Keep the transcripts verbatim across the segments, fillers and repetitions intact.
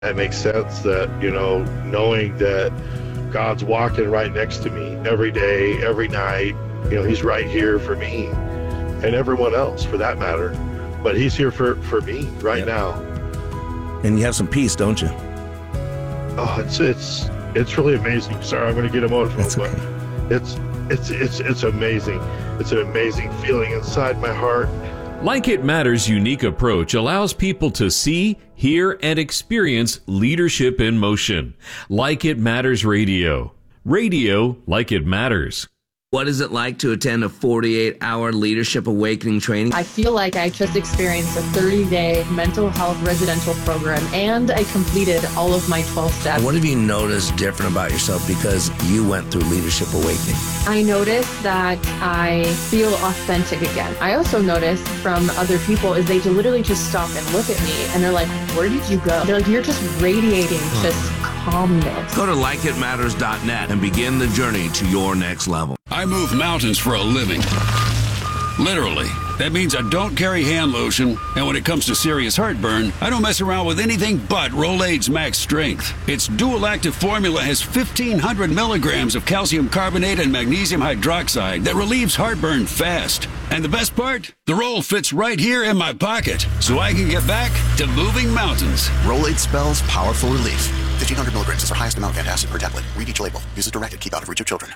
It makes sense that, you know, knowing that God's walking right next to me every day, every night, you know, he's right here for me and everyone else for that matter. But he's here for, for me right yep. now. And you have some peace, don't you? Oh, it's it's it's really amazing. Sorry, I'm going to get emotional, That's but okay. it's it's it's it's amazing. It's an amazing feeling inside my heart. Like It Matters' unique approach allows people to see, hear, and experience leadership in motion. Like It Matters Radio. Radio like it matters. What is it like to attend a forty-eight hour Leadership Awakening training? I feel like I just experienced a thirty day mental health residential program, and I completed all of my twelve steps. What have you noticed different about yourself because you went through Leadership Awakening? I noticed that I feel authentic again. I also noticed from other people is they literally just stop and look at me and they're like, where did you go? They're like, you're just radiating just calmness. Go to like it matters dot net and begin the journey to your next level. I move mountains for a living. Literally. That means I don't carry hand lotion, and when it comes to serious heartburn, I don't mess around with anything but Rolaids Max Strength. Its dual-active formula has fifteen hundred milligrams of calcium carbonate and magnesium hydroxide that relieves heartburn fast. And the best part? The roll fits right here in my pocket, so I can get back to moving mountains. Rolaids spells powerful relief. fifteen hundred milligrams is the highest amount of antacid per tablet. Read each label. Use as directed. Keep out of reach of children.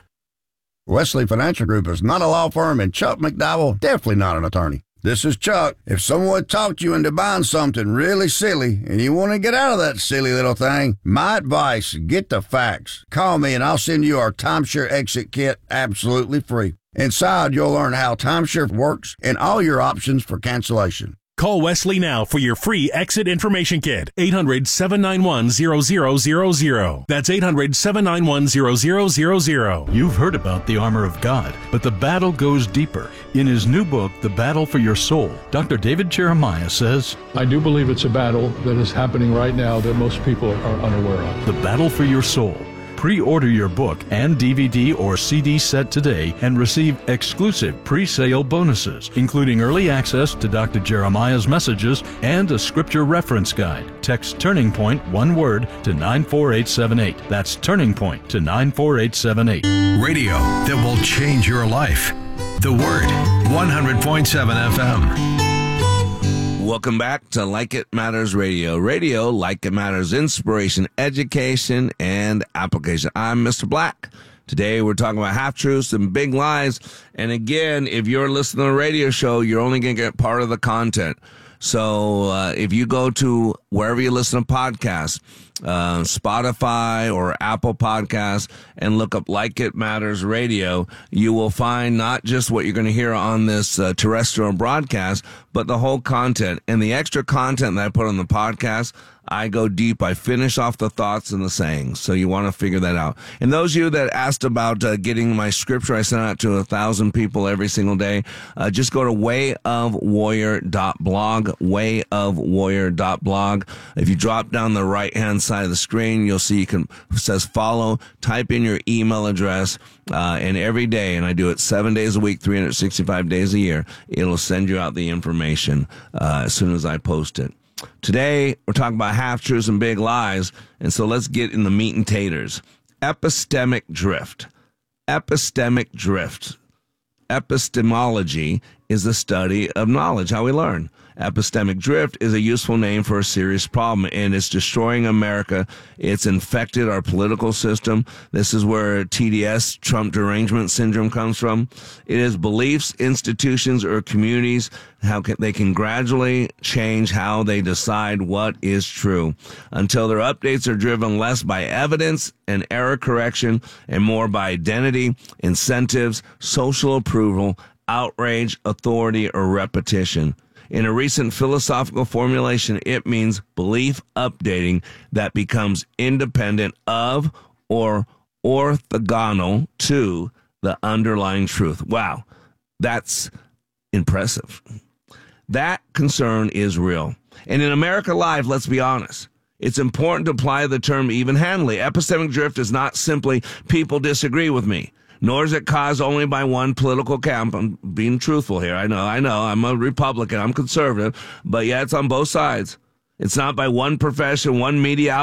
Wesley Financial Group is not a law firm, and Chuck McDowell definitely not an attorney. This is Chuck. If someone talked you into buying something really silly and you want to get out of that silly little thing, my advice, get the facts. Call me and I'll send you our timeshare exit kit absolutely free. Inside, you'll learn how timeshare works and all your options for cancellation. Call Wesley now for your free exit information kit. eight hundred, seven nine one, zero zero zero zero. That's eight hundred, seven nine one, zero zero zero zero. You've heard about the armor of God, but the battle goes deeper. In his new book, The Battle for Your Soul, Doctor David Jeremiah says, I do believe it's a battle that is happening right now that most people are unaware of. The Battle for Your Soul. Pre-order your book and D V D or C D set today and receive exclusive pre-sale bonuses, including early access to Doctor Jeremiah's messages and a scripture reference guide. Text Turning Point, one word, to nine four eight seven eight. That's Turning Point to nine four eight seven eight. Radio that will change your life. The Word, one hundred point seven F M. Welcome back to Like It Matters Radio. Radio, like it matters, inspiration, education, and application. I'm Mister Black. Today we're talking about half-truths and big lies. And again, if you're listening to a radio show, you're only going to get part of the content. So uh, if you go to wherever you listen to podcasts, uh, Spotify or Apple Podcasts, and look up Like It Matters Radio, you will find not just what you're going to hear on this uh, terrestrial broadcast, but the whole content. And the extra content that I put on the podcast, I go deep. I finish off the thoughts and the sayings. So you want to figure that out. And those of you that asked about uh, getting my scripture, I send out to a thousand people every single day. Uh, just go to way of warrior dot blog, way of warrior dot blog. If you drop down the right-hand side of the screen, you'll see you can, it says follow, type in your email address, uh, and every day, and I do it seven days a week, three hundred sixty-five days a year, it'll send you out the information uh, as soon as I post it. Today, we're talking about half-truths and big lies, and so let's get in the meat and taters. Epistemic drift. Epistemic drift. Epistemology is the study of knowledge, how we learn. Epistemic drift is a useful name for a serious problem, and it's destroying America. It's infected our political system. This is where T D S, Trump derangement syndrome, comes from. It is beliefs, institutions, or communities, how can, they can gradually change how they decide what is true until their updates are driven less by evidence and error correction and more by identity, incentives, social approval, outrage, authority, or repetition. In a recent philosophical formulation, it means belief updating that becomes independent of or orthogonal to the underlying truth. Wow, that's impressive. That concern is real. And in America Live, let's be honest, it's important to apply the term even-handedly. Epistemic drift is not simply people disagree with me, nor is it caused only by one political camp. I'm being truthful here. I know, I know. I'm a Republican. I'm conservative. But yeah, it's on both sides. It's not by one profession, one media